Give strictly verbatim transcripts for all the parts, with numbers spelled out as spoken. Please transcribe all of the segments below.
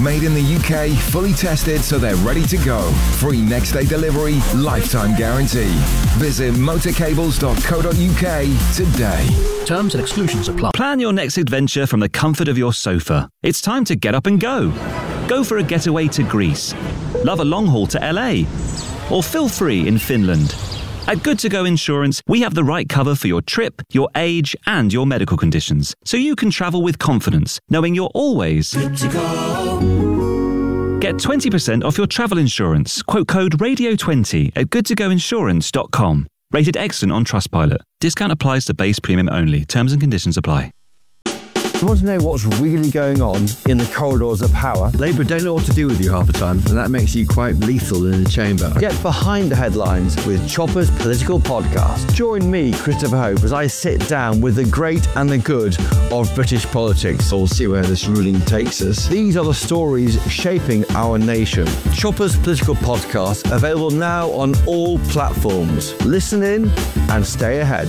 Made in the U K, fully tested so they're ready to go. Free next day delivery, lifetime guarantee. Visit motorcables dot co dot uk today. Terms and exclusions apply. Plan your next adventure from the comfort of your sofa. It's time to get up and go. Go for a getaway to Greece. Love a long haul to L A. Or feel free in Finland. At Good To Go Insurance, we have the right cover for your trip, your age, and your medical conditions, so you can travel with confidence, knowing you're always good to go. Get twenty percent off your travel insurance. Quote code radio twenty at good to go insurance dot com. Rated excellent on Trustpilot. Discount applies to base premium only. Terms and conditions apply. You want to know what's really going on in the corridors of power? Labour don't know what to do with you half the time, and that makes you quite lethal in the chamber. Get behind the headlines with Chopper's Political Podcast. Join me, Christopher Hope, as I sit down with the great and the good of British politics. We'll see where this ruling takes us. These are the stories shaping our nation. Chopper's Political Podcast, available now on all platforms. Listen in and stay ahead.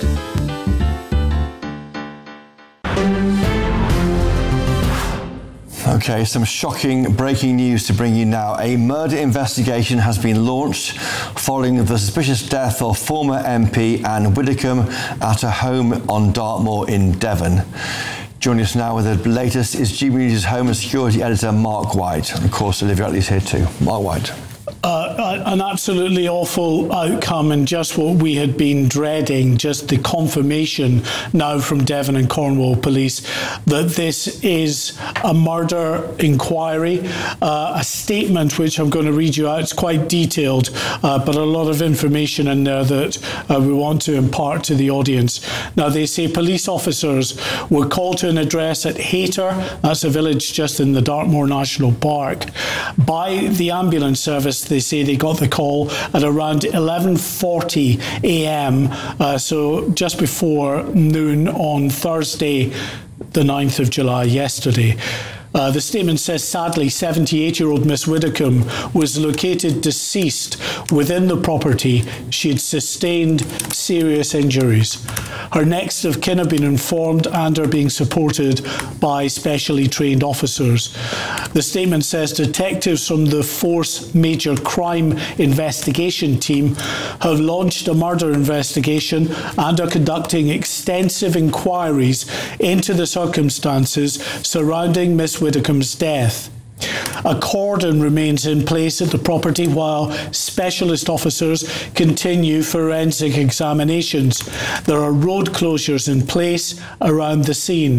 Okay, some shocking breaking news to bring you now. A murder investigation has been launched following the suspicious death of former M P Anne Widdecombe at her home on Dartmoor in Devon. Joining us now with the latest is G B News' Home and Security Editor Mark White. And of course, Olivia Utley's here too. Mark White. Uh, an absolutely awful outcome, and just what we had been dreading, just the confirmation now from Devon and Cornwall Police that this is a murder inquiry. Uh, a statement which I'm going to read you out. It's quite detailed, uh, but a lot of information in there that uh, we want to impart to the audience. Now, they say police officers were called to an address at Hayter, that's a village just in the Dartmoor National Park, by the ambulance service. They say they got the call at around eleven forty a m, uh, so just before noon on Thursday, the ninth of July, yesterday. Uh, the statement says, sadly, seventy-eight-year-old Miss Widdecombe was located deceased within the property. She had sustained serious injuries. Her next of kin have been informed and are being supported by specially trained officers. The statement says detectives from the Force Major Crime Investigation Team have launched a murder investigation and are conducting extensive inquiries into the circumstances surrounding Miss Widdecombe's death. A cordon remains in place at the property while specialist officers continue forensic examinations. There are road closures in place around the scene.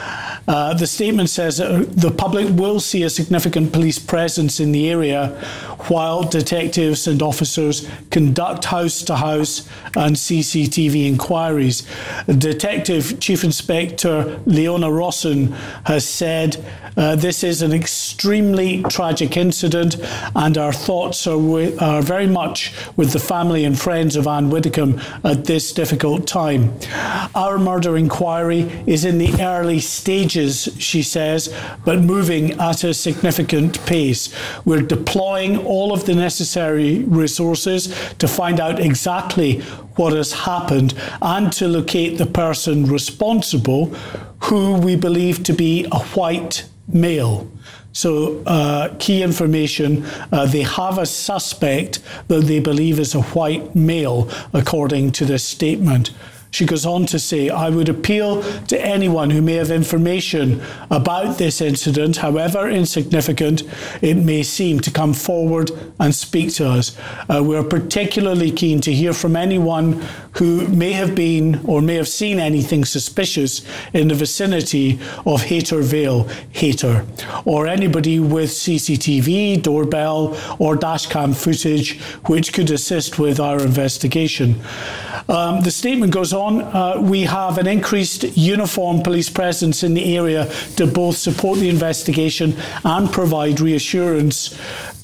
Uh, the statement says that the public will see a significant police presence in the area while detectives and officers conduct house-to-house and C C T V inquiries. Detective Chief Inspector Leona Rosson has said uh, this is an extremely tragic incident, and our thoughts are, with, are very much with the family and friends of Anne Widdecombe at this difficult time. Our murder inquiry is in the early stages, she says, but moving at a significant pace. We're deploying all of the necessary resources to find out exactly what has happened and to locate the person responsible, who we believe to be a white male. So uh, key information, uh, they have a suspect that they believe is a white male, according to this statement. She goes on to say, I would appeal to anyone who may have information about this incident, however insignificant it may seem, to come forward and speak to us. Uh, we're particularly keen to hear from anyone who may have been or may have seen anything suspicious in the vicinity of Hayter Vale, Hayter, or anybody with C C T V, doorbell or dashcam footage which could assist with our investigation. Um, the statement goes on, uh, we have an increased uniformed police presence in the area to both support the investigation and provide reassurance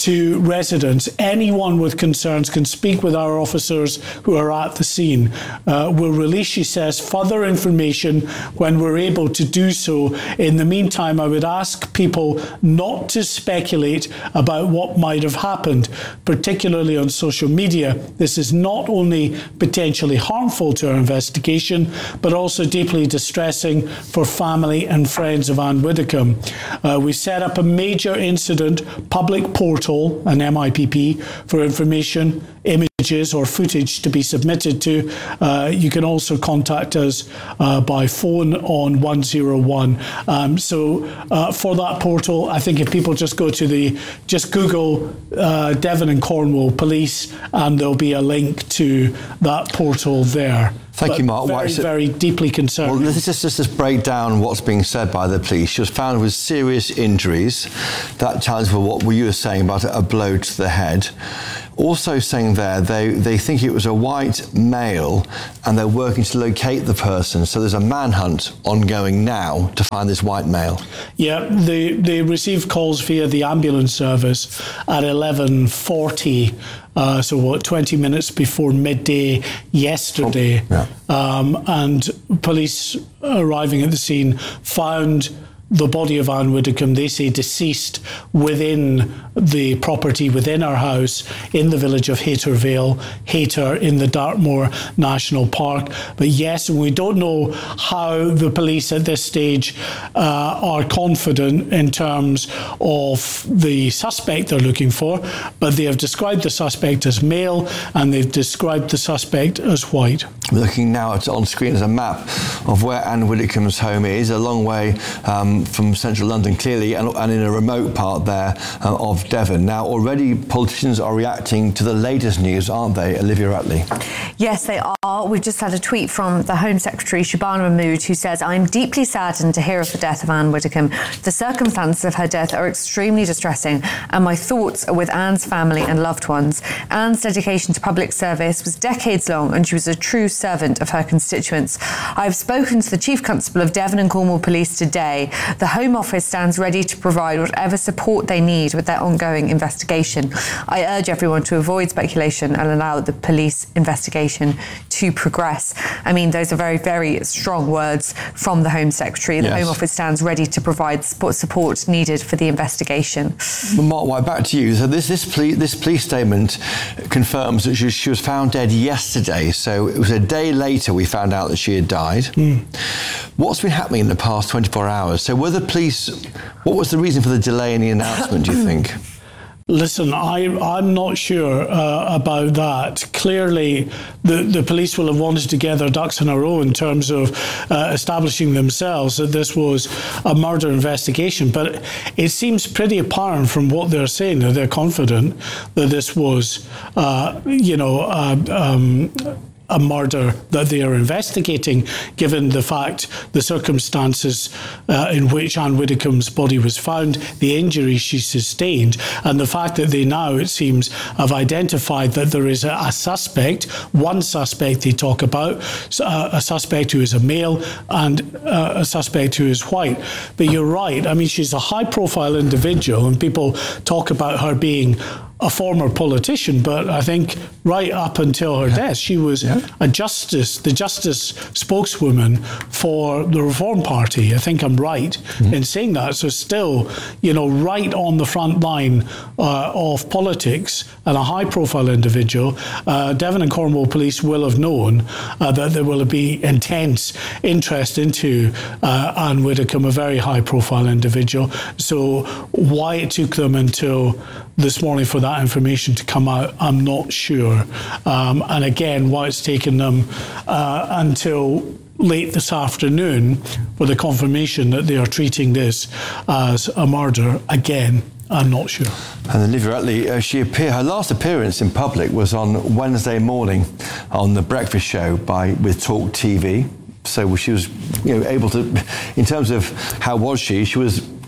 to residents. Anyone with concerns can speak with our officers who are at the scene. Uh, we'll release, she says, further information when we're able to do so. In the meantime, I would ask people not to speculate about what might have happened, particularly on social media. This is not only potentially harmful to our investigation, but also deeply distressing for family and friends of Anne Widdecombe. Uh, we set up a major incident public portal, an M I P P, for information, images or footage to be submitted to. Uh, you can also contact us uh, by phone on one zero one. Um, so uh, for that portal, I think if people just go to the, just Google uh, Devon and Cornwall Police, and there'll be a link to that portal there. Thank but you, Mark. Very, so, very deeply concerned. Well, let's just, just, just break down what's being said by the police. She was found with serious injuries. That challenge for what you were saying about a blow to the head. Also saying there, they, they think it was a white male and they're working to locate the person. So there's a manhunt ongoing now to find this white male. Yeah, they, they received calls via the ambulance service at eleven forty. Uh, so what, twenty minutes before midday yesterday. Oh, yeah. um, and police arriving at the scene found the body of Anne Widdecombe, they say deceased, within the property, within her house in the village of Hayter Vale, Hayter in the Dartmoor National Park. But yes, we don't know how the police at this stage uh, are confident in terms of the suspect they're looking for, but they have described the suspect as male and they've described the suspect as white. Looking now at, on screen is a map of where Anne Widdecombe's home is, a long way um, from central London, clearly, and, and in a remote part there uh, of Devon. Now, already politicians are reacting to the latest news, aren't they, Olivia Ratley? Yes, they are. We've just had a tweet from the Home Secretary, Shabana Mahmood, who says, "I'm deeply saddened to hear of the death of Anne Widdecombe. The circumstances of her death are extremely distressing, and my thoughts are with Anne's family and loved ones. Anne's dedication to public service was decades long, and she was a true servant of her constituents. I've spoken to the Chief Constable of Devon and Cornwall Police today. The Home Office stands ready to provide whatever support they need with their ongoing investigation. I urge everyone to avoid speculation and allow the police investigation to progress." I mean, those are very, very strong words from the Home Secretary. The yes. Home Office stands ready to provide support needed for the investigation. Well, Mark White, back to you. So this this, plea, this police statement confirms that she, she was found dead yesterday. So it was a day later we found out that she had died. Mm. What's been happening in the past twenty-four hours? So were the police, what was the reason for the delay in the announcement, do you think? Listen, I, I'm not sure uh, about that. Clearly, the, the police will have wanted to get their ducks in a row in terms of uh, establishing themselves that this was a murder investigation. But it seems pretty apparent from what they're saying that they're confident that this was, uh, you know, uh, um, a murder that they are investigating, given the fact, the circumstances uh, in which Anne Widdecombe's body was found, the injuries she sustained, and the fact that they now, it seems, have identified that there is a, a suspect, one suspect they talk about, a, a suspect who is a male and uh, a suspect who is white. But you're right, I mean, she's a high-profile individual, and people talk about her being a former politician, but I think right up until her yeah. death, she was yeah. a justice, the justice spokeswoman for the Reform Party. I think I'm right mm-hmm. in saying that. So still, you know, right on the front line uh, of politics and a high-profile individual, uh, Devon and Cornwall Police will have known uh, that there will be intense interest into uh, Anne Widdecombe, a very high-profile individual. So why it took them until this morning for that information to come out, I'm not sure. Um, and again, why it's taken them uh, until late this afternoon for the confirmation that they are treating this as a murder, again, I'm not sure. And Olivia Ratley, uh, she appeared, her last appearance in public was on Wednesday morning on The Breakfast Show by with Talk T V. So she was, you know, able to, in terms of how was she, she was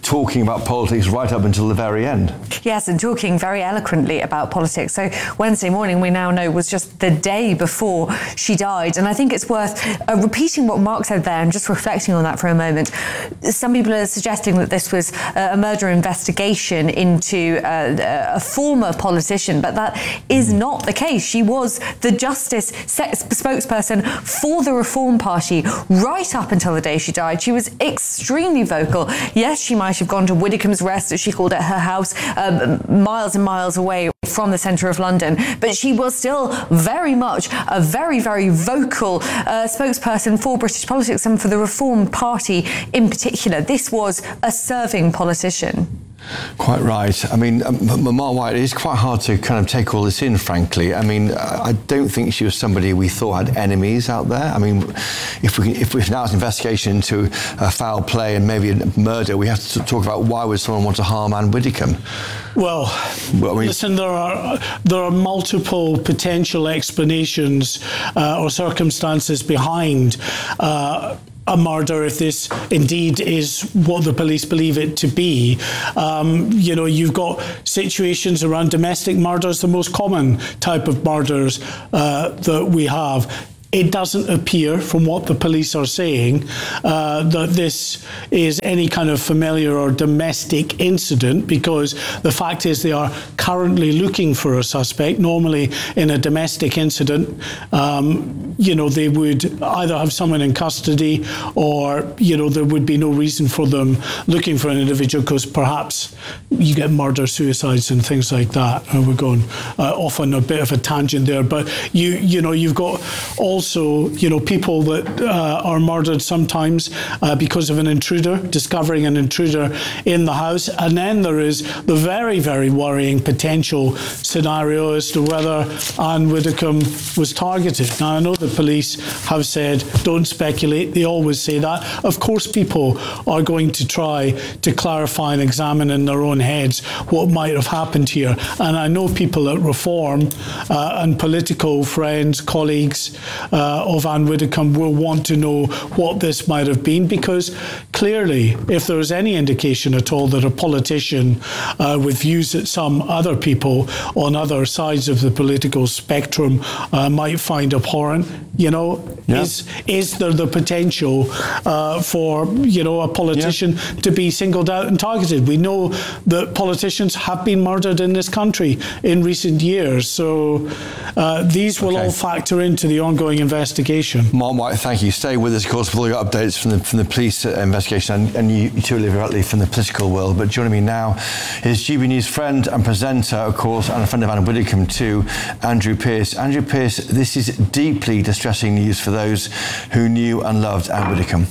talking about politics right up until the very end. Yes, and talking very eloquently about politics. So Wednesday morning, we now know, was just the day before she died. And I think it's worth uh, repeating what Mark said there and just reflecting on that for a moment. Some people are suggesting that this was a murder investigation into uh, a former politician, but that is not the case. She was the Justice spokesperson for the Reform Party right up until the day she died. She was extremely vocal. Yes, she might have gone to Widdicombe's Rest, as she called it, her house, um, miles and miles away from the centre of London, but she was still very much a very, very vocal uh, spokesperson for British politics and for the Reform Party in particular. This was a serving politician. Quite right. I mean, um, Mark White, it is quite hard to kind of take all this in, frankly. I mean, I don't think she was somebody we thought had enemies out there. I mean, if we if, if now it's an investigation into a foul play and maybe a murder, we have to talk about why would someone want to harm Anne Widdecombe? Well, well I mean, listen, there are there are multiple potential explanations uh, or circumstances behind uh, a murder, if this indeed is what the police believe it to be. Um, you know, you've got situations around domestic murders, the most common type of murders uh, that we have. It doesn't appear, from what the police are saying, uh, that this is any kind of familiar or domestic incident, because the fact is they are currently looking for a suspect. Normally, in a domestic incident, um, you know, they would either have someone in custody or, you know, there would be no reason for them looking for an individual, because perhaps you get murder, suicides and things like that. And we're going uh, off on a bit of a tangent there. But, you, you know, you've got all Also, you know, people that uh, are murdered sometimes uh, because of an intruder, discovering an intruder in the house. And then there is the very, very worrying potential scenario as to whether Anne Widdecombe was targeted. Now, I know the police have said, don't speculate. They always say that. Of course, people are going to try to clarify and examine in their own heads what might have happened here. And I know people at Reform uh, and political friends, colleagues, Uh, of Anne Widdecombe will want to know what this might have been, because clearly, if there is any indication at all that a politician uh, with views that some other people on other sides of the political spectrum uh, might find abhorrent, you know, yeah. is is there the potential uh, for, you know, a politician yeah. to be singled out and targeted? We know that politicians have been murdered in this country in recent years, so uh, these will okay. all factor into the ongoing investigation. Mark White, thank you. Stay with us, of course, with all your updates from the from the police investigation, and, and you, you too, Olivia Utley, from the political world. But joining me now is G B News friend and presenter, of course, and a friend of Anne Widdecombe too, Andrew Pearce. Andrew Pearce, this is deeply distressing news for those who knew and loved Anne Widdecombe.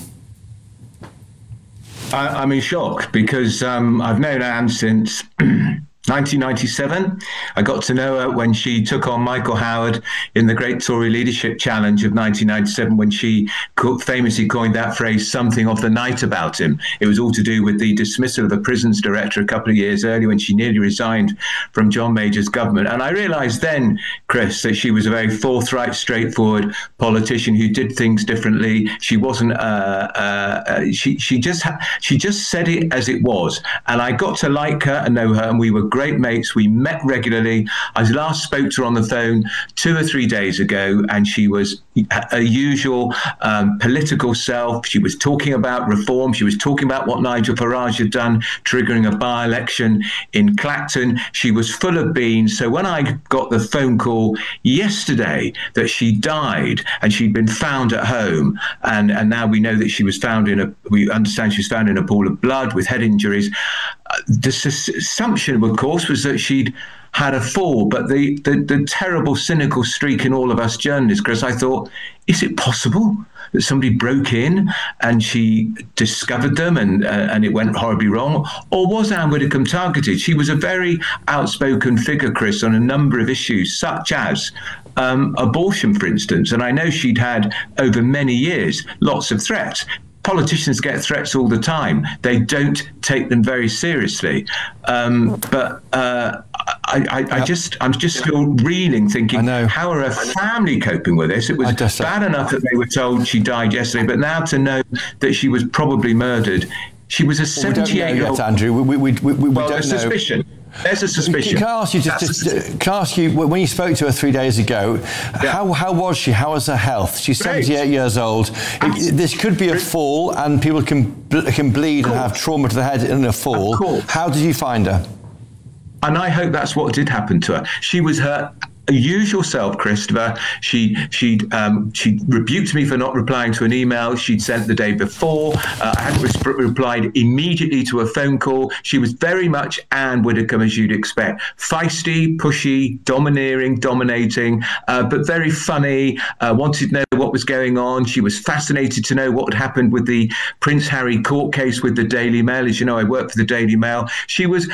I, I'm in shock because um, I've known Anne since nineteen ninety-seven. I got to know her when she took on Michael Howard in the Great Tory Leadership Challenge of nineteen ninety-seven, when she famously coined that phrase, something of the night about him. It was all to do with the dismissal of the prisons director a couple of years earlier, when she nearly resigned from John Major's government. And I realised then, Chris, that she was a very forthright, straightforward politician who did things differently. She wasn't, uh, uh, uh, she, she, just ha- she just said it as it was. And I got to like her and know her, and we were great mates. We met regularly. I last spoke to her on the phone two or three days ago, and she was a usual um, political self. She was talking about reform. She was talking about what Nigel Farage had done, triggering a by-election in Clacton. She was full of beans. So when I got the phone call yesterday that she died and she'd been found at home, and, and now we know that she was found in a, we understand she was found in a pool of blood with head injuries. Uh, the assumption, of course, was that she'd had a fall, but the, the, the terrible cynical streak in all of us journalists, because I thought, is it possible that somebody broke in and she discovered them and uh, and it went horribly wrong? Or was Anne Widdecombe targeted? She was a very outspoken figure, Chris, on a number of issues, such as um, abortion, for instance. And I know she'd had, over many years, lots of threats. Politicians get threats all the time. They don't take them very seriously. Um, but uh, I, I, I just, I'm just still reeling, thinking, how are her family coping with this? It was bad enough that they were told she died yesterday, but now to know that she was probably murdered, She was a seventy-eight-year-old. Well, Andrew. We, we, we, we, well, we don't there's know. suspicion. There's a suspicion. Can I ask you just, just can I ask you when you spoke to her three days ago? Yeah. How how was she? How was her health? She's Great. seventy-eight years old. It, this could be a fall, and people can can bleed and have trauma to the head in a fall. How did you find her? And I hope that's what did happen to her. She was her usual self, Christopher. She she um, she rebuked me for not replying to an email she'd sent the day before. Uh, I hadn't re- replied immediately to a phone call. She was very much Anne Widdecombe, as you'd expect. Feisty, pushy, domineering, dominating, uh, but very funny, uh, wanted to know what was going on. She was fascinated to know what had happened with the Prince Harry court case with the Daily Mail. As you know, I work for the Daily Mail. She was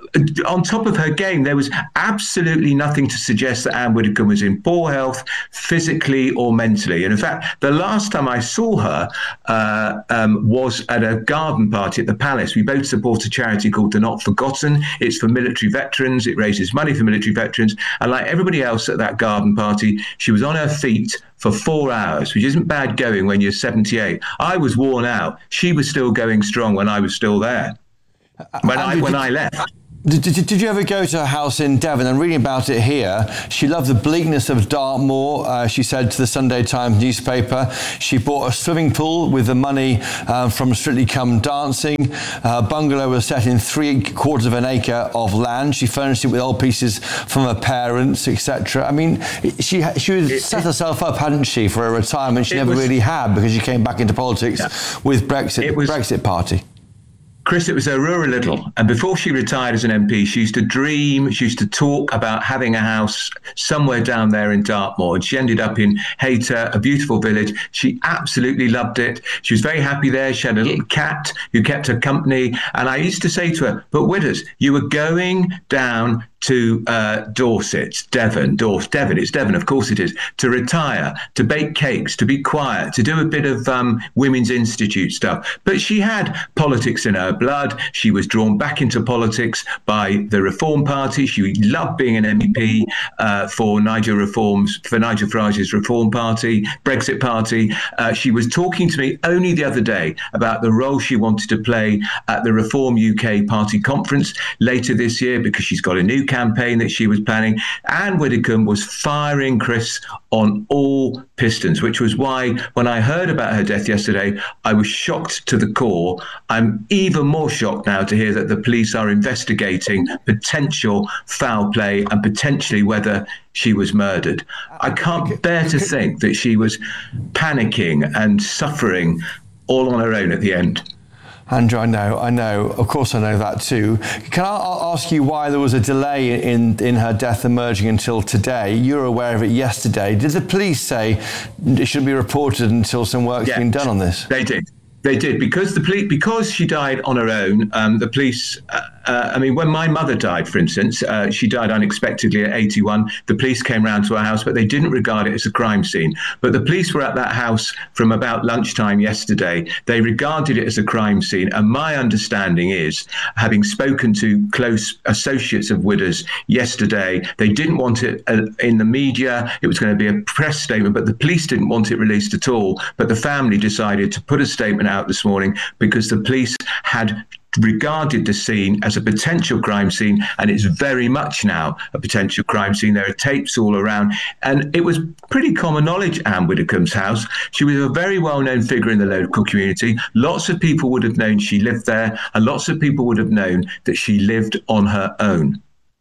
on top of her game. There was absolutely nothing to suggest that Anne Widdecombe was in poor health, physically or mentally. And in fact, the last time I saw her uh, um, was at a garden party at the Palace. We both support a charity called The Not Forgotten. It's for military veterans. It raises money for military veterans. And like everybody else at that garden party, she was on her feet for four hours, which isn't bad going when you're seventy-eight. I was worn out. She was still going strong when I was still there, when, I, when I left. Did, did, did you ever go to her house in Devon? I'm reading about it here. She loved the bleakness of Dartmoor, uh, she said to the Sunday Times newspaper. She bought a swimming pool with the money um, from Strictly Come Dancing. Her bungalow was set in three quarters of an acre of land. She furnished it with old pieces from her parents, et cetera. I mean, she she it, set herself up, hadn't she, for a retirement she never was, really had because she came back into politics yeah. with Brexit, was, Brexit Party. Chris, it was her rural little. And before she retired as an M P, she used to dream, she used to talk about having a house somewhere down there in Dartmoor. And she ended up in Hayter, a beautiful village. She absolutely loved it. She was very happy there. She had a little cat who kept her company. And I used to say to her, but Widders, you were going down to uh, Dorset, Devon, Dorf, Devon, it's Devon, of course it is, to retire, to bake cakes, to be quiet, to do a bit of um, Women's Institute stuff. But she had politics in her blood. She was drawn back into politics by the Reform Party. She loved being an M P uh, for Nigel Reform's, for Nigel Farage's Reform Party, Brexit Party. Uh, she was talking to me only the other day about the role she wanted to play at the Reform U K Party conference later this year because she's got a new campaign that she was planning. Anne Widdecombe was firing, Chris, on all pistons, which was why when I heard about her death yesterday, I was shocked to the core. I'm even more shocked now to hear that the police are investigating potential foul play and potentially whether she was murdered. I can't bear to think that she was panicking and suffering all on her own at the end. Andrew, I know, I know. Of course, I know that too. Can I ask you why there was a delay in, in her death emerging until today? You were aware of it yesterday. Did the police say it should be reported until some work's yeah, been done on this? They did. They did because the police, because she died on her own. Um, the police. Uh, uh, I mean, when my mother died, for instance, uh, she died unexpectedly at eighty-one. The police came round to our house, but they didn't regard it as a crime scene. But the police were at that house from about lunchtime yesterday. They regarded it as a crime scene, and my understanding is, having spoken to close associates of Widders yesterday, they didn't want it uh, in the media. It was going to be a press statement, but the police didn't want it released at all. But the family decided to put a statement out this morning because the police had regarded the scene as a potential crime scene, and it's very much now a potential crime scene. There are tapes all around, and it was pretty common knowledge, Anne Widdecombe's house. She was a very well-known figure in the local community. Lots of people would have known she lived there, and lots of people would have known that she lived on her own.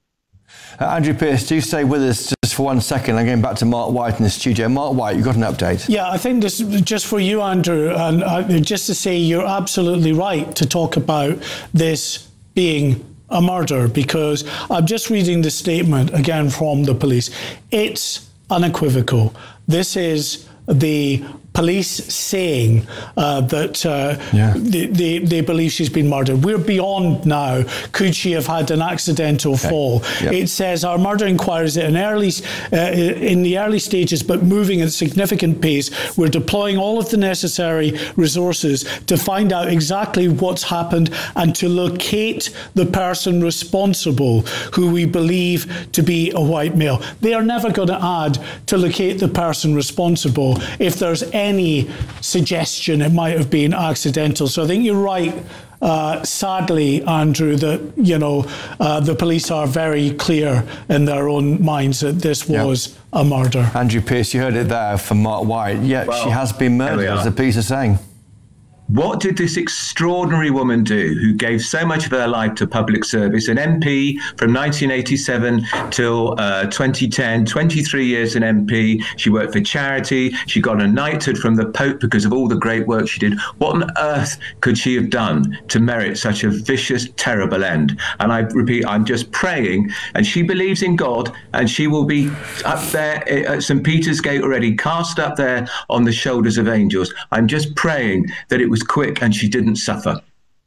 Uh, Andrew Pearce, do stay with us just for one second. I'm going back to Mark White in the studio. Mark White, you've got an update. Yeah, I think this just for you, Andrew, and uh, just to say you're absolutely right to talk about this being a murder, because I'm just reading the statement again from the police. It's unequivocal. This is the police saying uh, that uh, yeah. they, they, they believe she's been murdered. We're beyond now. Could she have had an accidental okay. fall? Yep. It says our murder inquiry is in, early, uh, in the early stages, but moving at significant pace. We're deploying all of the necessary resources to find out exactly what's happened and to locate the person responsible, who we believe to be a white male. They are never going to add to locate the person responsible if there's any suggestion it might have been accidental. So I think you're right, uh, sadly, Andrew, that, you know, uh, the police are very clear in their own minds that this was yep. a murder. Andrew Pearce, you heard it there from Mark White. Yet well, she has been murdered, as the police are saying. What did this extraordinary woman do who gave so much of her life to public service? An M P from nineteen eighty-seven till uh, twenty ten, twenty-three years an M P. She worked for charity. She got a knighthood from the Pope because of all the great work she did. What on earth could she have done to merit such a vicious, terrible end? And I repeat, I'm just praying, and she believes in God, and she will be up there at Saint Peter's Gate already, cast up there on the shoulders of angels. I'm just praying that it was quick and she didn't suffer.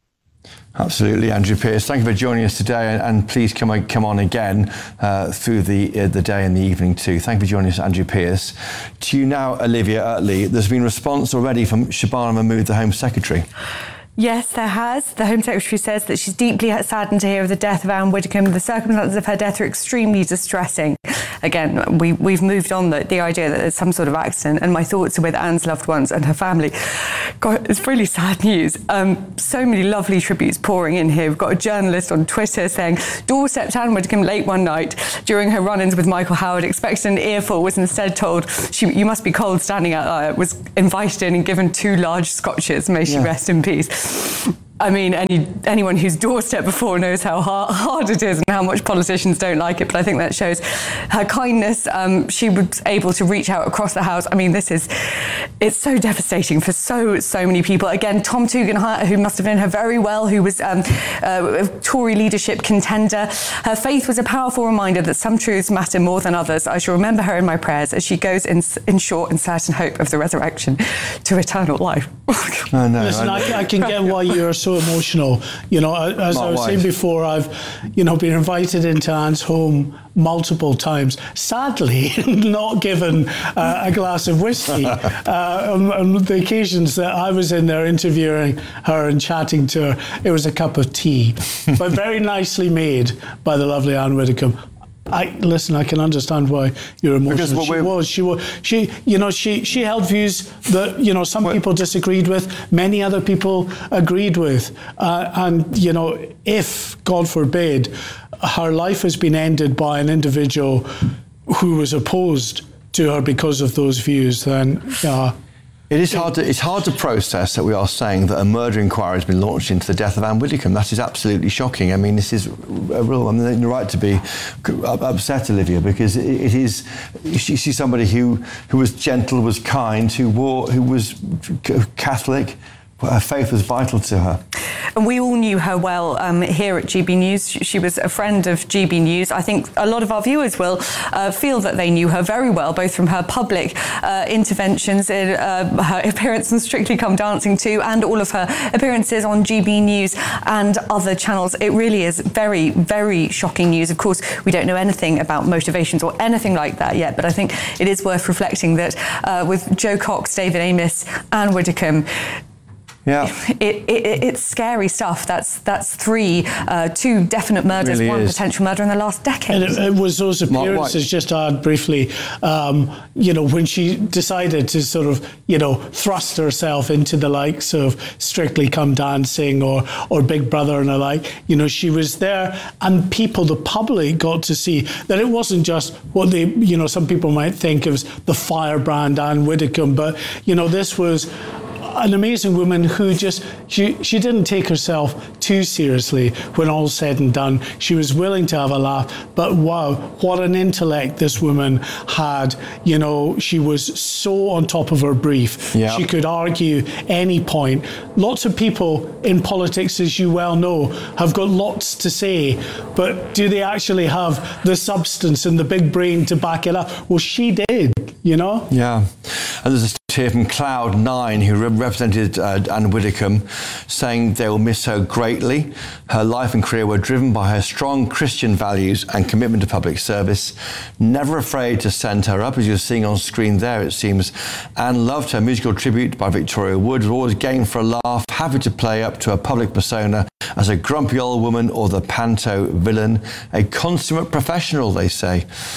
Absolutely, Andrew Pearce. Thank you for joining us today, and, and please come on, come on again uh, through the uh, the day and the evening too. Thank you for joining us, Andrew Pearce. To you now, Olivia Utley. There's been response already from Shabana Mahmood, the Home Secretary. Yes, there has. The Home Secretary says that she's deeply saddened to hear of the death of Anne Widdecombe. The circumstances of her death are extremely distressing. Again, we, we've moved on the, the idea that it's some sort of accident, and my thoughts are with Anne's loved ones and her family. God, it's really sad news. Um, so many lovely tributes pouring in here. We've got a journalist on Twitter saying, doorstepped Anne Widdecombe late one night during her run-ins with Michael Howard, expected an earful, was instead told, she, you must be cold standing out there, was invited in and given two large scotches. May she yeah. rest in peace. I mean, any, anyone who's doorstepped before knows how hard, hard it is and how much politicians don't like it. But I think that shows her kindness. Um, she was able to reach out across the House. I mean, this is, it's so devastating for so, so many people. Again, Tom Tugendhat, who must have known her very well, who was um, a Tory leadership contender. Her faith was a powerful reminder that some truths matter more than others. I shall remember her in my prayers as she goes in, in short and certain hope of the resurrection to eternal life. I know, Listen, I, know. I, I can get why you're so emotional. You know, as Mark I was White. saying before, I've, you know, been invited into Anne's home multiple times. Sadly, not given uh, a glass of whiskey. uh, on, on the occasions that I was in there interviewing her and chatting to her, it was a cup of tea, but very nicely made by the lovely Anne Widdecombe. I listen. I can understand why you're emotional. She was. She was. She. You know. She. She held views that you know some what? people disagreed with. Many other people agreed with. Uh, and you know, if God forbid, her life has been ended by an individual who was opposed to her because of those views, then yeah. It is hard to, it's hard to process that we are saying that a murder inquiry has been launched into the death of Anne Widdecombe. That is absolutely shocking. I mean, this is a real, I mean, you're right to be upset, Olivia, because it, it is, she's somebody who, who was gentle, was kind, who wore, who was Catholic. Her faith was vital to her. And we all knew her well um, here at G B News. She, she was a friend of G B News. I think a lot of our viewers will uh, feel that they knew her very well, both from her public uh, interventions, in, uh, her appearance on Strictly Come Dancing too, and all of her appearances on G B News and other channels. It really is very, very shocking news. Of course, we don't know anything about motivations or anything like that yet, but I think it is worth reflecting that uh, with Jo Cox, David Amess, Anne Widdecombe, Yeah, it, it, it's scary stuff. That's that's three, uh, two definite murders, really one is. potential murder in the last decade. And it, it was those appearances, just to add briefly, um, you know, when she decided to sort of, you know, thrust herself into the likes of Strictly Come Dancing or or Big Brother and the like, you know, she was there, and people, the public, got to see that it wasn't just what they, you know, some people might think of as the firebrand Anne Widdecombe, but you know, this was an amazing woman who just, she, she didn't take herself too seriously when all's said and done. She was willing to have a laugh, but wow, what an intellect this woman had. You know, she was so on top of her brief. Yep. She could argue any point. Lots of people in politics, as you well know, have got lots to say, but do they actually have the substance and the big brain to back it up? Well, she did, you know? Yeah. And there's a here from Cloud Nine, who re- represented uh, Anne Widdecombe, saying they will miss her greatly. Her life and career were driven by her strong Christian values and commitment to public service. Never afraid to send her up, as you're seeing on screen there, it seems. Anne loved her musical tribute by Victoria Wood, was always game for a laugh, happy to play up to her public persona as a grumpy old woman or the panto villain. A consummate professional, they say.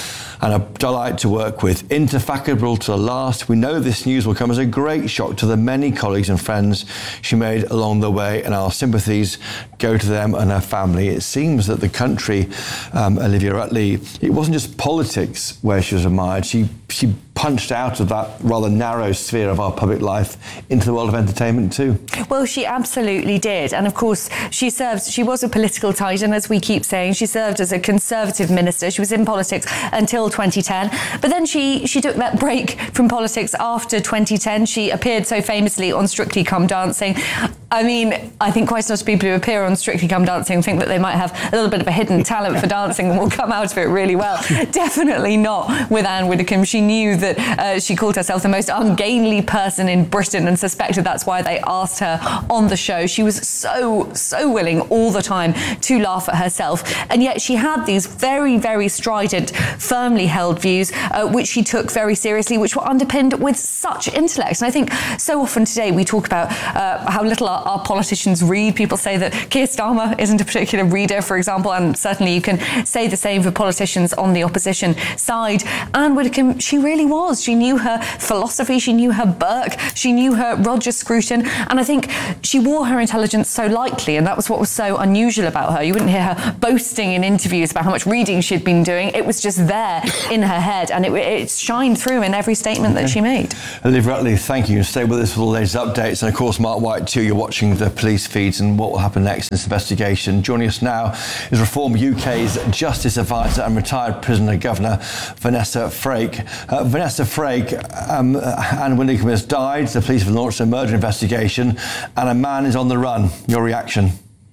and a delight to work with. Indefatigable to the last, we know this news will come as a great shock to the many colleagues and friends she made along the way, and our sympathies go to them and her family. It seems that the country, um, Olivia Rutley, it wasn't just politics where she was admired. She she punched out of that rather narrow sphere of our public life into the world of entertainment too. Well, she absolutely did. And of course, she served, she was a political titan, as we keep saying. She served as a Conservative minister. She was in politics until twenty ten. But then she, she took that break from politics after twenty ten. She appeared so famously on Strictly Come Dancing. I mean, I think quite a lot of people who appear on Strictly Come Dancing think that they might have a little bit of a hidden talent for dancing and will come out of it really well. Definitely not with Anne Widdecombe. She knew that uh, she called herself the most ungainly person in Britain and suspected that's why they asked her on the show. She was so, so willing all the time to laugh at herself. And yet she had these very, very strident, firmly held views, uh, which she took very seriously, which were underpinned with such intellect. And I think so often today we talk about uh, how little our, our politicians read. People say that Keir Starmer isn't a particular reader, for example, and certainly you can say the same for politicians on the opposition side. Anne Widdecombe, she really was. She knew her philosophy, she knew her Burke, she knew her Roger Scruton, and I think she wore her intelligence so lightly, and that was what was so unusual about her. You wouldn't hear her boasting in interviews about how much reading she'd been doing. It was just there in her head, and it, it shined through in every statement okay. that she made. Olivia Rutley, thank you. Stay with us for the latest updates, and of course Mark White too. You're watching the police feeds and what will happen next in this investigation. Joining us now is Reform U K's Justice Advisor and retired prisoner governor Vanessa Frake. Uh, Vanessa Frake, um, Anne Widdecombe has died. The police have launched a murder investigation and a man is on the run. Your reaction?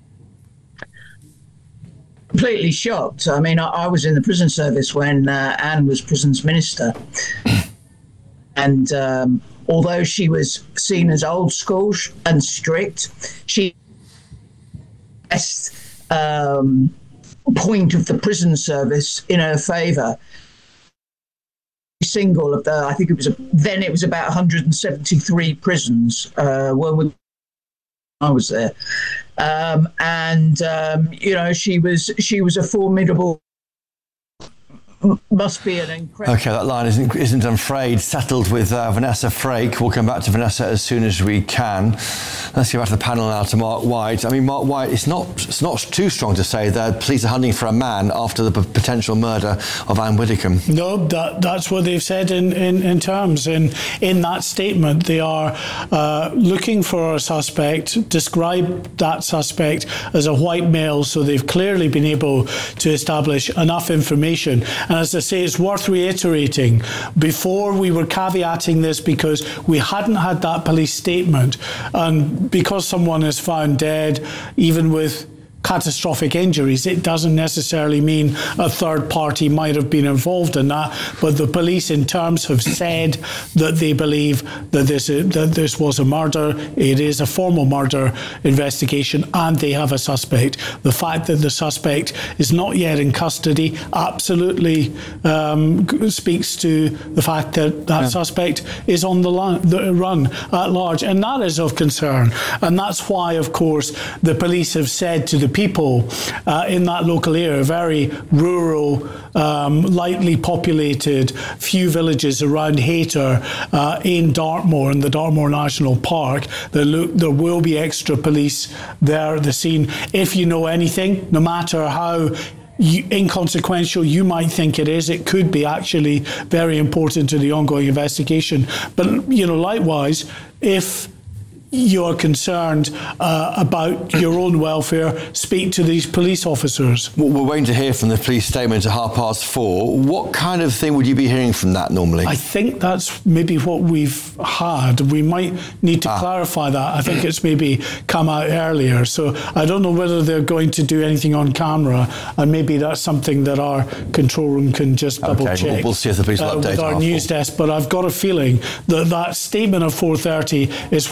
Completely shocked. I mean, I, I was in the prison service when uh, Anne was prisons minister. And um, although she was seen as old school and strict, she best um, point of the prison service in her favour. Single of the, I think it was, a, then it was about one hundred seventy-three prisons uh, when we, I was there. Um, and, um, you know, she was, she was a formidable, must be an incredible... OK, that line isn't, isn't I'm afraid, settled with uh, Vanessa Frake. We'll come back to Vanessa as soon as we can. Let's go back to the panel now to Mark White. I mean, Mark White, it's not it's not too strong to say that police are hunting for a man after the p- potential murder of Anne Widdecombe. No, that, that's what they've said in, in, in terms. In, in that statement, they are uh, looking for a suspect, describe that suspect as a white male, so they've clearly been able to establish enough information. And as I say, it's worth reiterating, before we were caveating this because we hadn't had that police statement, and because someone is found dead, even with catastrophic injuries, it doesn't necessarily mean a third party might have been involved in that. But the police, in terms, have said that they believe that this is, that this was a murder. It is a formal murder investigation, and they have a suspect. The fact that the suspect is not yet in custody absolutely um, speaks to the fact that that yeah. suspect is on the, line, the run at large, and that is of concern. And that's why, of course, the police have said to the people uh, in that local area, very rural, um, lightly populated, few villages around Hayter uh, in Dartmoor, in the Dartmoor National Park, there, look, there will be extra police there at the scene. If you know anything, no matter how You, inconsequential you might think it is, it could be actually very important to the ongoing investigation. But, you know, likewise, if you're concerned uh, about your own welfare, speak to these police officers. Well, we're waiting to hear from the police statement at half past four. What kind of thing would you be hearing from that normally? I think that's maybe what we've had. We might need to ah. clarify that. I think it's maybe come out earlier. So I don't know whether they're going to do anything on camera, and maybe that's something that our control room can just double okay, check. We'll, we'll see if the police will uh, update with our news desk. But I've got a feeling that that statement of four thirty is what we got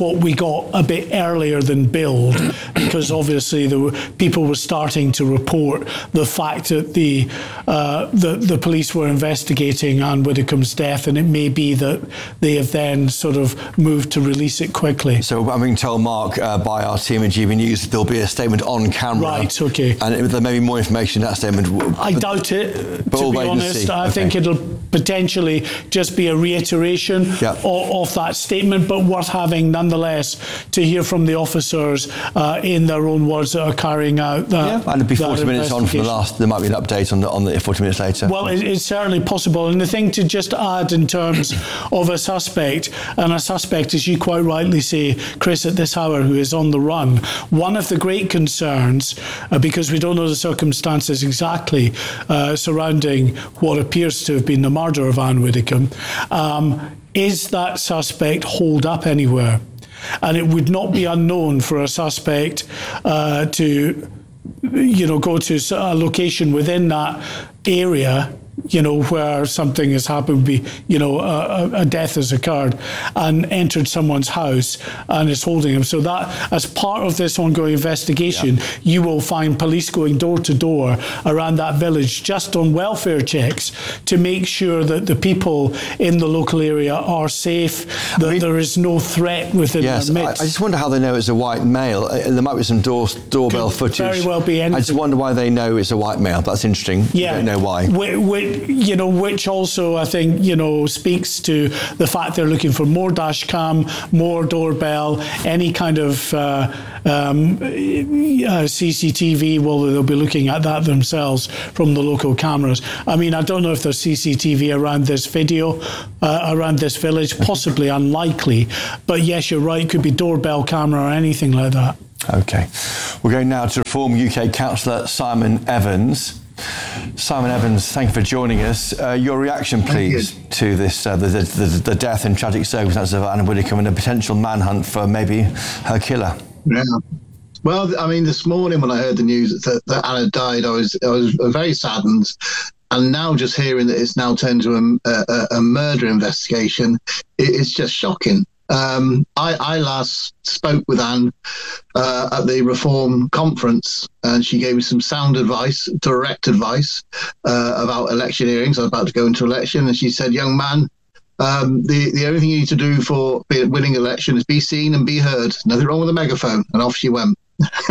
got a bit earlier than billed, because obviously there were, people were starting to report the fact that the, uh, the the police were investigating Anne Widdecombe's death, and it may be that they have then sort of moved to release it quickly. So I'm being told, Mark, uh, by our team at G B News, that there'll be a statement on camera. Right, okay. And it, there may be more information in that statement. I but, doubt it, but to we'll be wait and honest. see. I Okay. think it'll potentially just be a reiteration Yeah. of, of that statement, but worth having nonetheless to hear from the officers uh, in their own words that are carrying out that. Yeah, and it'll be that forty minutes on from the investigation. last. There might be an update on the on the forty minutes later. Well, it, it's certainly possible. And the thing to just add in terms of a suspect, and a suspect, as you quite rightly say, Chris, at this hour, who is on the run, one of the great concerns, uh, because we don't know the circumstances exactly uh, surrounding what appears to have been the murder of Anne Widdecombe, um, is that suspect holed up anywhere? And it would not be unknown for a suspect uh, to, you know, go to a location within that area, you know, where something has happened, be, you know, a, a death has occurred, and entered someone's house and is holding him. So that, as part of this ongoing investigation, yeah. you will find police going door to door around that village just on welfare checks to make sure that the people in the local area are safe, that I mean, there is no threat within yes, their midst. I, I just wonder how they know it's a white male. Uh, there might be some door, doorbell Could footage. very well be anything. I just wonder why they know it's a white male. That's interesting. Yeah. I don't know why. We, we, you know, which also I think, you know, speaks to the fact they're looking for more dash cam, more doorbell, any kind of uh, um, uh, C C T V. Well, they'll be looking at that themselves from the local cameras. I mean, I don't know if there's C C T V around this video, uh, around this village, possibly unlikely. But yes, you're right, it could be doorbell camera or anything like that. Okay. We're going now to Reform U K councillor Simon Evans. Simon Evans, thank you for joining us. Uh, your reaction, please, to this, uh, the, the, the death and tragic circumstances of Anne Widdecombe and a potential manhunt for maybe her killer. Yeah. Well, I mean, this morning when I heard the news that, that Anna died, I was I was very saddened. And now just hearing that it's now turned to a, a, a murder investigation, it, it's just shocking. Um, I, I last spoke with Anne uh, at the Reform conference, and she gave me some sound advice, direct advice uh, about electioneering. So I was about to go into election, and she said, "Young man, um, the the only thing you need to do for winning election is be seen and be heard. Nothing wrong with a megaphone." And off she went.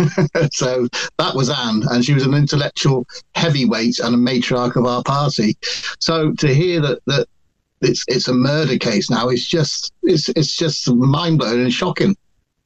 So that was Anne, and she was an intellectual heavyweight and a matriarch of our party. So to hear that that. It's it's a murder case now. It's just it's it's just mind blowing and shocking.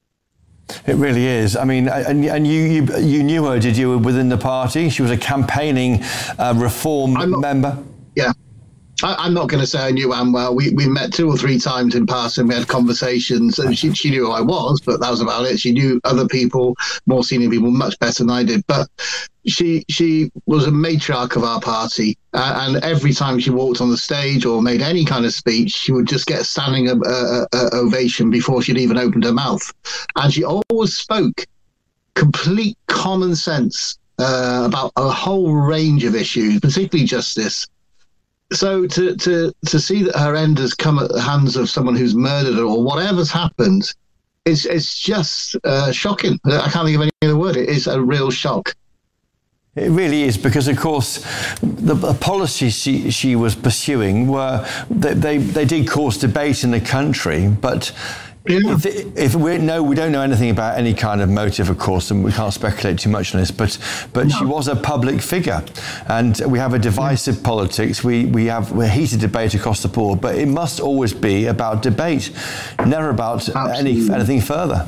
It really is. I mean, and and you you, you knew her, did you, within the party? She was a campaigning uh, Reform not, member. Yeah. I, I'm not going to say I knew Anne well. We we met two or three times in passing. We had conversations, and she she knew who I was, but that was about it. She knew other people, more senior people, much better than I did. But she she was a matriarch of our party, uh, and every time she walked on the stage or made any kind of speech, she would just get a standing uh, uh, uh, ovation before she'd even opened her mouth. And she always spoke complete common sense uh, about a whole range of issues, particularly justice. So to, to, to see that her end has come at the hands of someone who's murdered her or whatever's happened, it's, it's just uh, shocking. I can't think of any other word. It is a real shock. It really is, because of course the, the policies she, she was pursuing were, they, they, they did cause debate in the country, but yeah. if, if we know we don't know anything about any kind of motive, of course, and we can't speculate too much on this, but but no. she was a public figure, and we have a divisive yeah. politics. We we have a heated debate across the board, but it must always be about debate, never about any, anything further.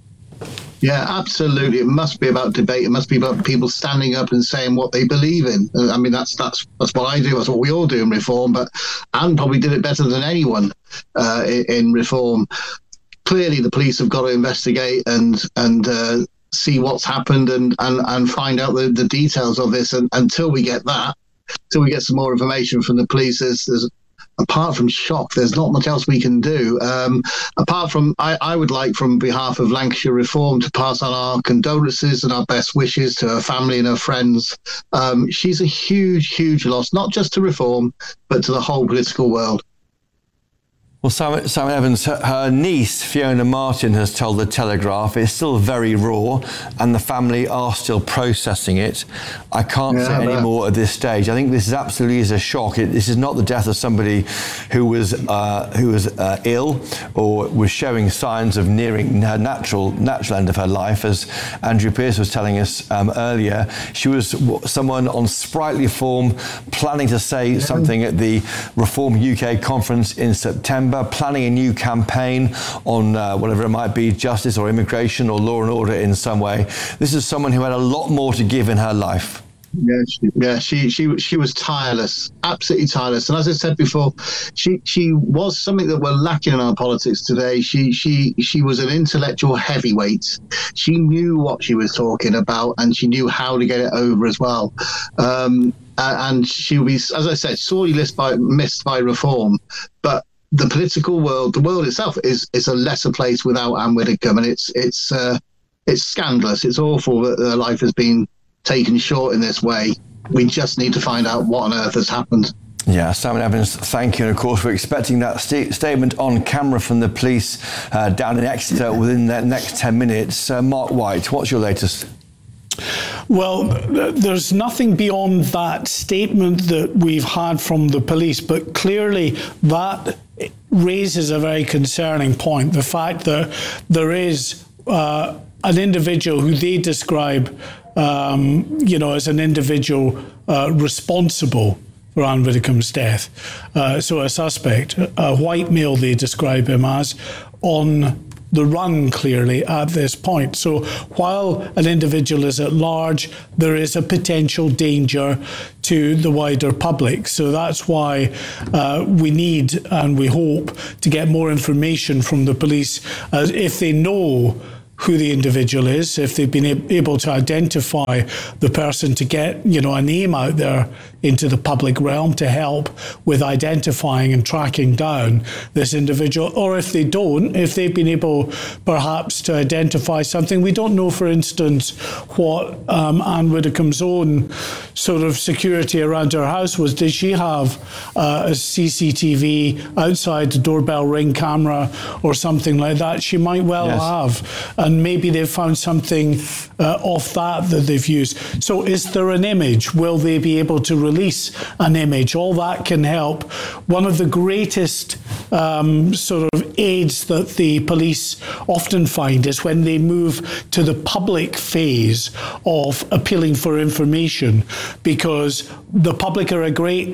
Yeah, absolutely. It must be about debate. It must be about people standing up and saying what they believe in. I mean, that's that's that's what I do. That's what we all do in Reform. But Anne probably did it better than anyone uh, in, in Reform. Clearly, the police have got to investigate and and uh, see what's happened and, and, and find out the, the details of this. And until we get that, until we get some more information from the police, there's, there's apart from shock, there's not much else we can do. Um, apart from, I, I would like, from behalf of Lancashire Reform, to pass on our condolences and our best wishes to her family and her friends. Um, she's a huge, huge loss, not just to Reform, but to the whole political world. Well, Simon, Simon Evans, her, her niece, Fiona Martin, has told The Telegraph it's still very raw and the family are still processing it. I can't Yeah, say any more at this stage. I think this is absolutely is a shock. It, this is not the death of somebody who was uh, who was uh, ill or was showing signs of nearing her natural natural end of her life. As Andrew Pearce was telling us um, earlier, she was someone on sprightly form, planning to say yeah. something at the Reform U K conference in September, planning a new campaign on uh, whatever it might be, justice or immigration or law and order in some way. This is someone who had a lot more to give in her life. Yeah, she, yeah, she she she was tireless, absolutely tireless. And as I said before, she she was something that we're lacking in our politics today. She she she was an intellectual heavyweight. She knew what she was talking about, and she knew how to get it over as well. Um, and she will be, as I said, sorely missed by missed by Reform, but the political world, the world itself, is is a lesser place without Anne Widdecombe, and it's it's uh, it's scandalous. It's awful that her life has been taken short in this way. We just need to find out what on earth has happened. Yeah, Simon Evans, thank you. And of course, we're expecting that st- statement on camera from the police uh, down in Exeter within the next ten minutes. Uh, Mark White, what's your latest? Well, there's nothing beyond that statement that we've had from the police, but clearly that raises a very concerning point. The fact that there is uh, an individual who they describe Um, you know, as an individual uh, responsible for Anne Widdecombe's death. Uh, so a suspect, a white male they describe him as, on the run clearly at this point. So while an individual is at large, there is a potential danger to the wider public. So that's why uh, we need and we hope to get more information from the police uh, if they know who the individual is, if they've been able to identify the person, to get, you know, a name out there into the public realm to help with identifying and tracking down this individual. Or if they don't, if they've been able perhaps to identify something. We don't know, for instance, what um, Anne Widdecombe's own sort of security around her house was. Did she have uh, a C C T V outside, the doorbell ring camera or something like that? She might well yes. have. And maybe they've found something uh, off that that they've used. So is there an image? Will they be able to release an image? All that can help. One of the greatest um, sort of aids that the police often find is when they move to the public phase of appealing for information, because the public are a great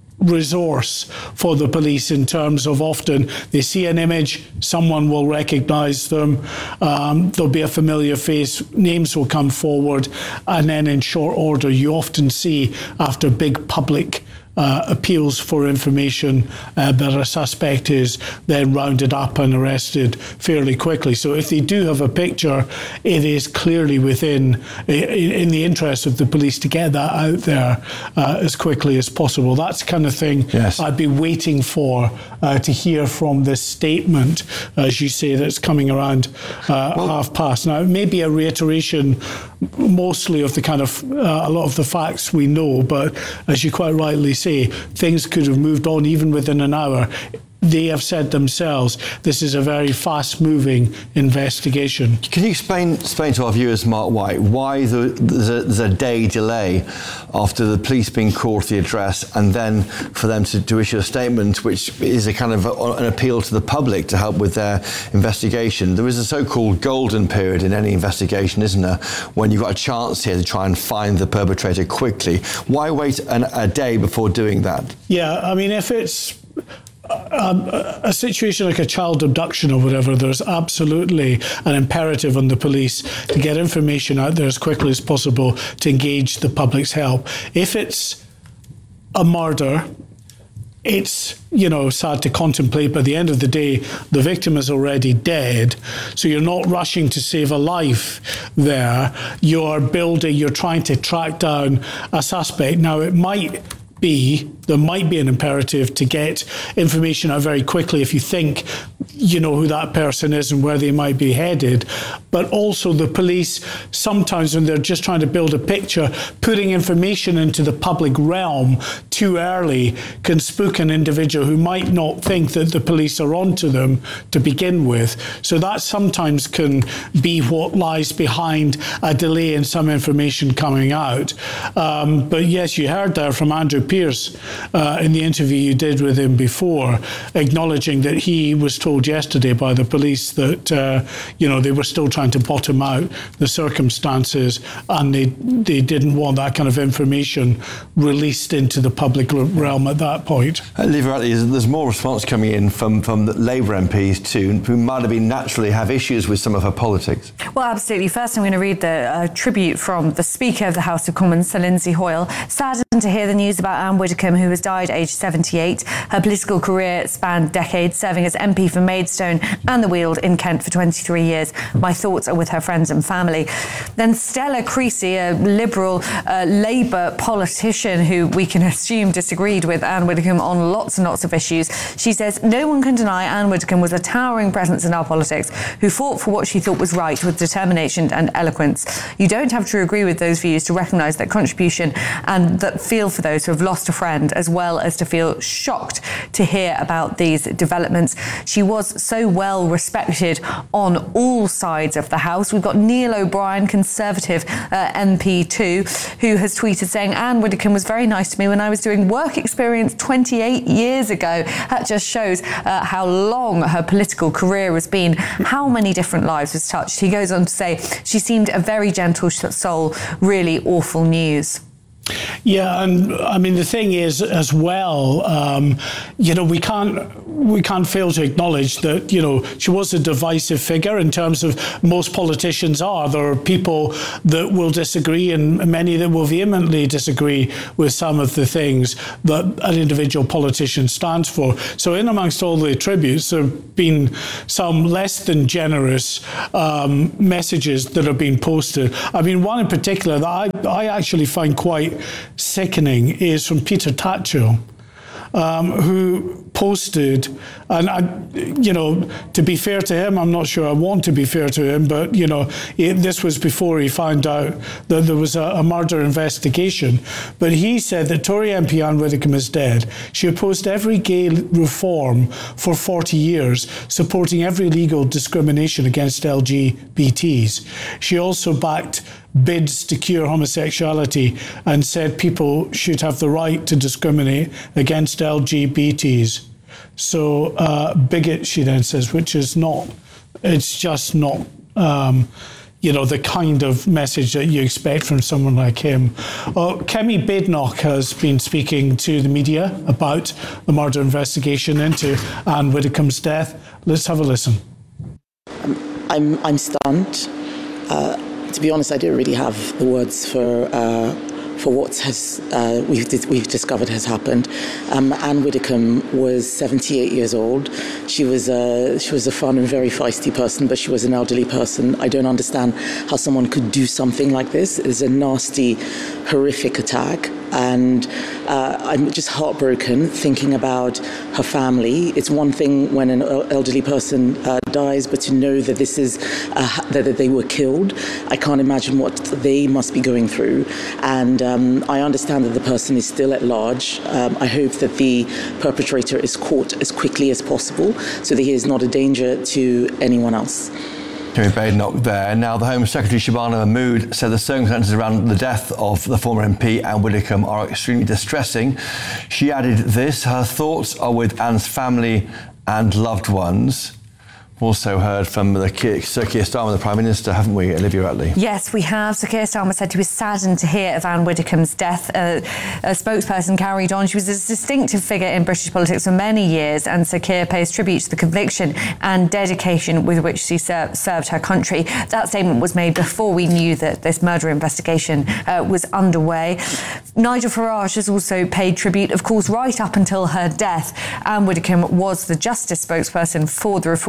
resource for the police in terms of often they see an image, someone will recognise them, um, there'll be a familiar face, names will come forward, and then in short order you often see after big public Uh, appeals for information uh, that a suspect is then rounded up and arrested fairly quickly. So if they do have a picture, it is clearly within, in, in the interest of the police to get that out there uh, as quickly as possible. That's the kind of thing yes. I'd be waiting for uh, to hear from this statement, as you say, that's coming around uh, well, half past. Now, it may be a reiteration mostly of the kind of, uh, a lot of the facts we know, but as you quite rightly say, things could have moved on even within an hour. They have said themselves, this is a very fast-moving investigation. Can you explain, explain to our viewers, Mark White, why the, there's, a, there's a day delay after the police being called to the address and then for them to, to issue a statement, which is a kind of a, an appeal to the public to help with their investigation? There is a so-called golden period in any investigation, isn't there, when you've got a chance here to try and find the perpetrator quickly. Why wait an, a day before doing that? Yeah, I mean, if it's Um, a situation like a child abduction or whatever, there's absolutely an imperative on the police to get information out there as quickly as possible to engage the public's help. If it's a murder, it's, you know, sad to contemplate, but at the end of the day, the victim is already dead. So you're not rushing to save a life there. You're building, you're trying to track down a suspect. Now, it might be, there might be an imperative to get information out very quickly if you think you know, who that person is and where they might be headed. But also the police, sometimes when they're just trying to build a picture, putting information into the public realm too early can spook an individual who might not think that the police are onto them to begin with. So that sometimes can be what lies behind a delay in some information coming out. Um, but yes, you heard there from Andrew Pearce uh, in the interview you did with him before, acknowledging that he was told yesterday by the police that uh, you know, they were still trying to bottom out the circumstances, and they they didn't want that kind of information released into the public realm at that point. Uh, Liv Rattley, there's more response coming in from from the Labour M Ps too, who might have been naturally have issues with some of her politics. Well, absolutely. First, I'm going to read the uh, tribute from the Speaker of the House of Commons, Sir Lindsay Hoyle. Saddened to hear the news about Anne Widdecombe, who has died aged seventy-eight. Her political career spanned decades, serving as M P for Maidstone and the Weald in Kent for twenty-three years. My thoughts are with her friends and family. Then Stella Creasy, a Liberal uh, Labour politician who we can assume disagreed with Anne Widdecombe on lots and lots of issues. She says, no one can deny Anne Widdecombe was a towering presence in our politics who fought for what she thought was right with determination and eloquence. You don't have to agree with those views to recognise that contribution and that feel for those who have lost a friend, as well as to feel shocked to hear about these developments. She was so well respected on all sides of the House. We've got Neil O'Brien, Conservative uh, M P too, who has tweeted saying, Anne Widdecombe was very nice to me when I was doing work experience twenty-eight years ago. That just shows uh, how long her political career has been, how many different lives was touched. He goes on to say, she seemed a very gentle soul, really awful news. Yeah, and I mean the thing is as well, um, you know, we can't we can't fail to acknowledge that, you know, she was a divisive figure in terms of most politicians are. There are people that will disagree and many that will vehemently disagree with some of the things that an individual politician stands for. So in amongst all the tributes, there have been some less than generous um, messages that have been posted. I mean, one in particular that I, I actually find quite sickening is from Peter Tatchell, um, who posted, and I, you know, to be fair to him, I'm not sure I want to be fair to him, but, you know, it, this was before he found out that there was a, a murder investigation. But he said that Tory M P Anne Widdecombe is dead. She opposed every gay reform for forty years, supporting every legal discrimination against L G B Ts. She also backed bids to cure homosexuality and said people should have the right to discriminate against L G B Ts. So uh, bigot, she then says, which is not, it's just not, um, you know, the kind of message that you expect from someone like him. Uh, Kemi Badenoch has been speaking to the media about the murder investigation into Anne Widdecombe's death. Let's have a listen. I'm, I'm stunned. Uh, To be honest, I don't really have the words for uh, for what has uh, we've we've discovered has happened. Um, Anne Widdecombe was seventy-eight years old. She was a she was a fun and very feisty person, but she was an elderly person. I don't understand how someone could do something like this. It's a nasty, horrific attack. And uh, I'm just heartbroken thinking about her family. It's one thing when an elderly person uh, dies, but to know that this is uh, that they were killed, I can't imagine what they must be going through. And um, I understand that the person is still at large. Um, I hope that the perpetrator is caught as quickly as possible, so that he is not a danger to anyone else. Kemi Badenoch there. Now, the Home Secretary Shabana Mahmood said the circumstances around the death of the former M P Anne Widdecombe are extremely distressing. She added this: her thoughts are with Anne's family and loved ones. Also heard from the Sir Keir Starmer, the Prime Minister, haven't we, Olivia Rattley? Yes, we have. Sir Keir Starmer said he was saddened to hear of Anne Widdecombe's death. Uh, a spokesperson carried on. She was a distinctive figure in British politics for many years, and Sir Keir pays tribute to the conviction and dedication with which she ser- served her country. That statement was made before we knew that this murder investigation uh, was underway. Nigel Farage has also paid tribute, of course, right up until her death. Anne Widdecombe was the Justice spokesperson for the Reform Party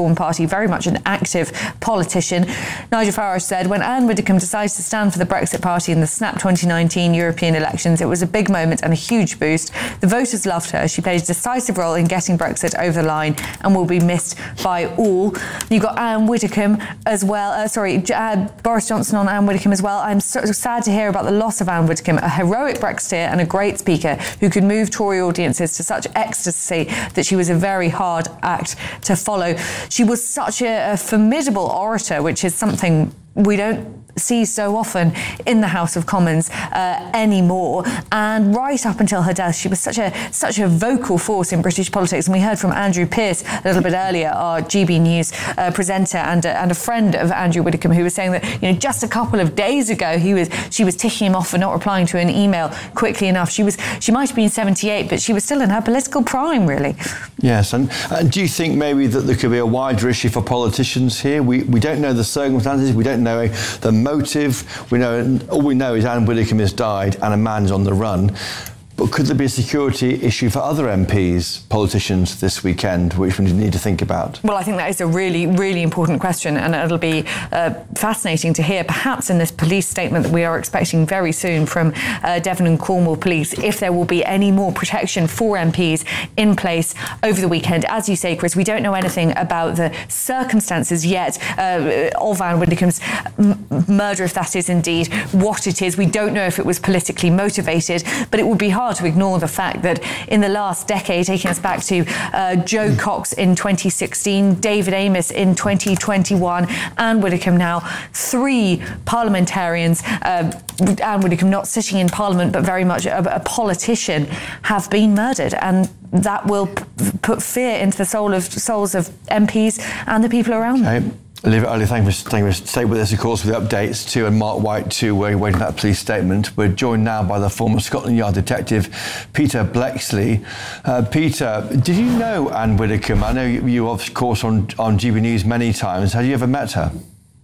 party, very much an active politician. Nigel Farage said, when Anne Widdecombe decides to stand for the Brexit Party in the snap twenty nineteen European elections, it was a big moment and a huge boost. The voters loved her. She played a decisive role in getting Brexit over the line and will be missed by all. You've got Anne Widdecombe as well. Uh, sorry, uh, Boris Johnson on Anne Widdecombe as well. I'm so sad to hear about the loss of Anne Widdecombe, a heroic Brexiteer and a great speaker who could move Tory audiences to such ecstasy that she was a very hard act to follow. She was such a, a formidable orator, which is something we don't see so often in the House of Commons uh, anymore. And right up until her death, she was such a such a vocal force in British politics. And we heard from Andrew Pearce a little bit earlier, our G B News uh, presenter and, uh, and a friend of Andrew Widdecombe, who was saying that, you know, just a couple of days ago, he was she was ticking him off for not replying to an email quickly enough. She was she might have been seventy-eight, but she was still in her political prime, really. Yes, and, and do you think maybe that there could be a wider issue for politicians here? We we don't know the circumstances, we don't know the motive. We know all we know is Anne Widdecombe has died and a man's on the run. But could there be a security issue for other M Ps, politicians this weekend, which we need to think about? Well, I think that is a really, really important question, and it'll be uh, fascinating to hear, perhaps in this police statement that we are expecting very soon from uh, Devon and Cornwall Police, if there will be any more protection for M Ps in place over the weekend. As you say, Chris, we don't know anything about the circumstances yet uh, of Anne Widdecombe's m- murder, if that is indeed what it is. We don't know if it was politically motivated, but it would be hard to ignore the fact that in the last decade, taking us back to uh, Jo Cox in twenty sixteen, David Amess in twenty twenty-one, Anne Widdecombe now, three parliamentarians, uh, Anne Widdecombe not sitting in Parliament but very much a, a politician, have been murdered, and that will p- put fear into the soul of, souls of M Ps and the people around them. Okay. Olivia, Olivia, thank you for staying with, stay with us, of course, with the updates too, and Mark White too, we're waiting for that police statement. We're joined now by the former Scotland Yard detective, Peter Bleksley. Uh, Peter, did you know Anne Widdecombe? I know you, you of course, on, on G B News many times. Have you ever met her?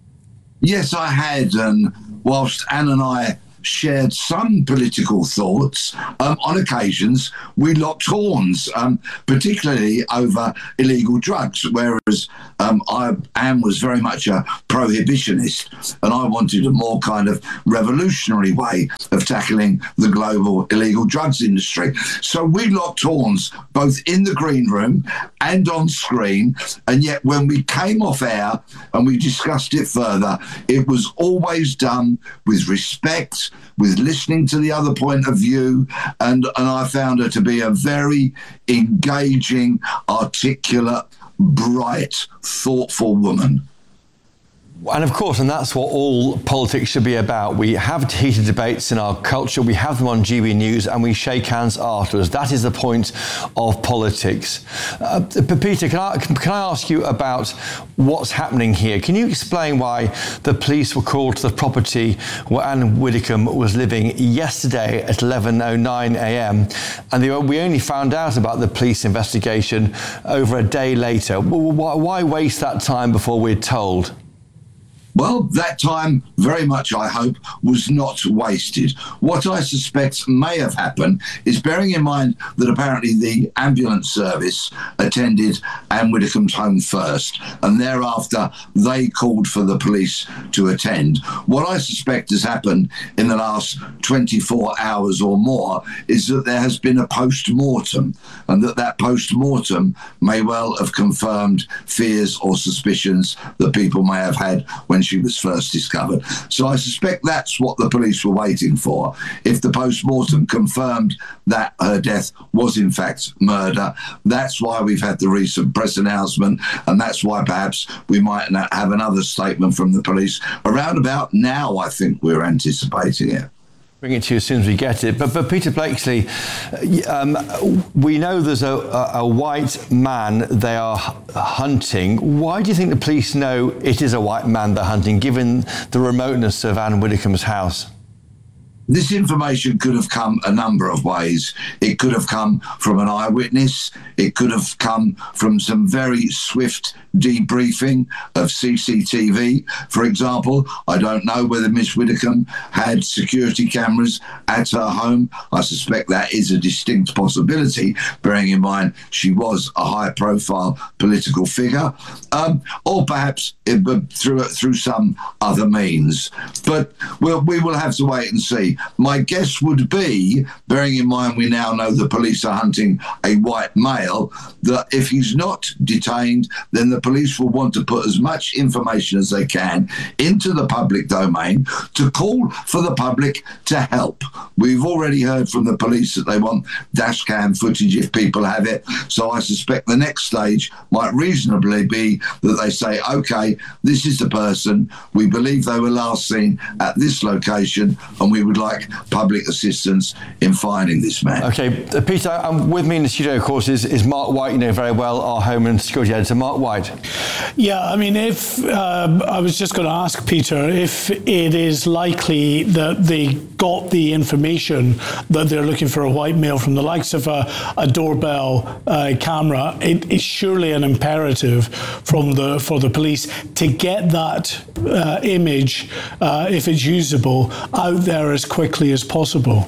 Yes, I had, and whilst Anne and I shared some political thoughts, um, on occasions we locked horns, um, particularly over illegal drugs, whereas um, I, Anne was very much a prohibitionist, and I wanted a more kind of revolutionary way of tackling the global illegal drugs industry. So we locked horns both in the green room and on screen, and yet when we came off air and we discussed it further, it was always done with respect, with listening to the other point of view, and, and I found her to be a very engaging, articulate, bright, thoughtful woman. And of course, and that's what all politics should be about. We have heated debates in our culture, we have them on G B News, and we shake hands afterwards. That is the point of politics. Uh, Peter, can I, can I ask you about what's happening here? Can you explain why the police were called to the property where Anne Widdecombe was living yesterday at eleven oh nine a.m. and they, we only found out about the police investigation over a day later? Why, why waste that time before we're told? Well, that time, very much, I hope, was not wasted. What I suspect may have happened is, bearing in mind that apparently the ambulance service attended Anne Widdecombe's home first, and thereafter they called for the police to attend. What I suspect has happened in the last twenty-four hours or more is that there has been a post-mortem, and that that post-mortem may well have confirmed fears or suspicions that people may have had when she was first discovered. So I suspect that's what the police were waiting for. If the post-mortem confirmed that her death was in fact murder, that's why we've had the recent press announcement, and that's why perhaps we might have another statement from the police around about now. I think we're anticipating it. Bring it to you as soon as we get it. But, but Peter Bleksley, um, we know there's a, a, a white man they are hunting. Why do you think the police know it is a white man they're hunting, given the remoteness of Anne Widdecombe's house? This information could have come a number of ways. It could have come from an eyewitness. It could have come from some very swift debriefing of C C T V. For example, I don't know whether Miss Widdicombe had security cameras at her home. I suspect that is a distinct possibility, bearing in mind she was a high-profile political figure, um, or perhaps it, through through some other means. But we'll, we will have to wait and see. My guess would be, bearing in mind we now know the police are hunting a white male, that if he's not detained, then the police will want to put as much information as they can into the public domain to call for the public to help. We've already heard from the police that they want dash cam footage if people have it. So I suspect the next stage might reasonably be that they say, OK, this is the person. We believe they were last seen at this location and we would like public assistance in finding this man. OK, uh, Peter, um, with me in the studio, of course, is, is Mark White, you know very well, our Home and Security Editor. Mark White. Yeah, I mean, if uh, I was just going to ask Peter if it is likely that they got the information that they're looking for a white male from the likes of a, a doorbell uh, camera, it is surely an imperative from the for the police to get that uh, image, uh, if it's usable, out there as quickly as possible.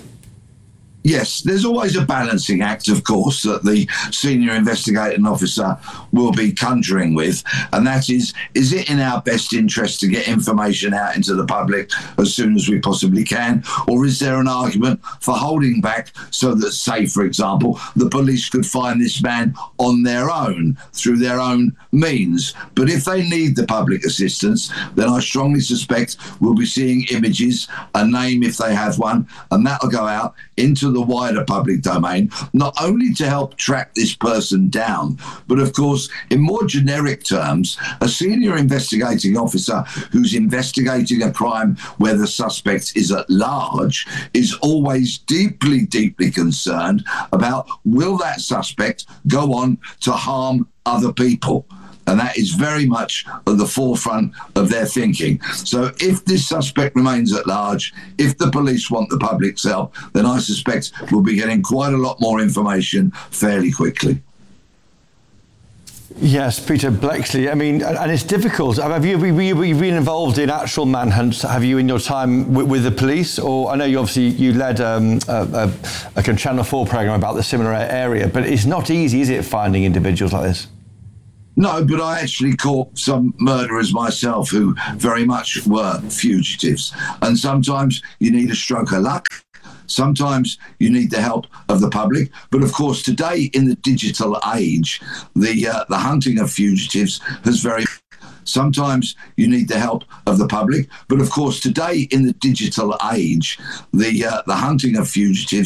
Yes, there's always a balancing act, of course, that the senior investigating officer will be conjuring with, and that is, is it in our best interest to get information out into the public as soon as we possibly can, or is there an argument for holding back so that, say, for example, the police could find this man on their own, through their own means? But if they need the public assistance, then I strongly suspect we'll be seeing images, a name if they have one, and that'll go out into the wider public domain, not only to help track this person down, but of course, in more generic terms, a senior investigating officer who's investigating a crime where the suspect is at large is always deeply, deeply concerned about, will that suspect go on to harm other people? And that is very much at the forefront of their thinking. So if this suspect remains at large, if the police want the public's help, then I suspect we'll be getting quite a lot more information fairly quickly. Yes, Peter Bleksley. I mean, and it's difficult. Have you, have you been involved in actual manhunts? Have you in your time with, with the police? Or I know you obviously you led um, a, a, a Channel four programme about the similar area, but it's not easy, is it, finding individuals like this? No, but I actually caught some murderers myself who very much were fugitives. And sometimes you need a stroke of luck. Sometimes you need the help of the public. But of course, today in the digital age, the uh, the hunting of fugitives has very... Sometimes you need the help of the public. But of course, today in the digital age, the uh, the hunting of fugitives